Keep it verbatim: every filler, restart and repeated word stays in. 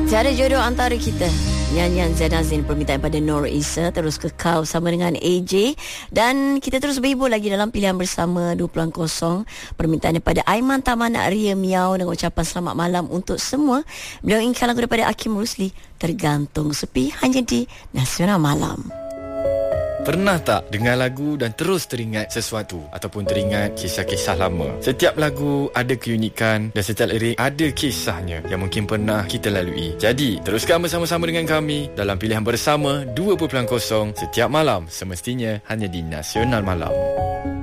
Tiada jodoh antara kita. Nyanyian Zain Azin, permintaan pada Nur Isa. Terus kekal sama dengan A J. Dan kita terus berhibur lagi dalam pilihan bersama dua puluh kosong. Permintaan daripada Aiman Tamana Ria Miau dengan ucapan selamat malam untuk semua. Beliau inginkan lagu daripada Hakim Rusli, Tergantung Sepi, hanya di Nasional Malam. Pernah tak dengar lagu dan terus teringat sesuatu ataupun teringat kisah-kisah lama? Setiap lagu ada keunikan dan setiap lirik ada kisahnya yang mungkin pernah kita lalui. Jadi, teruskan bersama-sama dengan kami dalam pilihan bersama dua puluh kosong setiap malam, semestinya hanya di Nasional Malam.